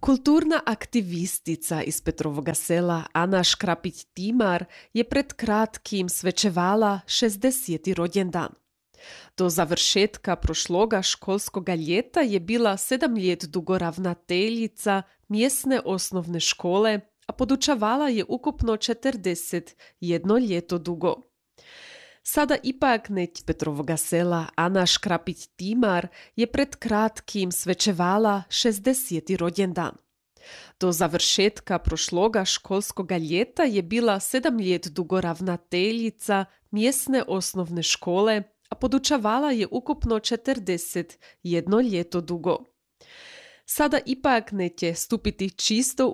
Kulturna aktivistica iz Petrovoga sela Ana Škrapić-Timar je pred kratkim svečevala 60. rođendan. Do završetka prošloga školskoga ljeta je bila 7 let dugo ravnateljica mjesne osnovne škole, a podučavala je ukupno 41 ljeto dugo. Sada ipak neć Petrovoga sela Ana Škrapić-Timar je pred kratkim svečevala 60. rođendan. Do završetka prošloga školskoga ljeta je bila 7 let dugo ravnateljica mjesne osnovne škole, a podučavala je ukupno 41 ljeto dugo. Sada ipak neće stupiti čisto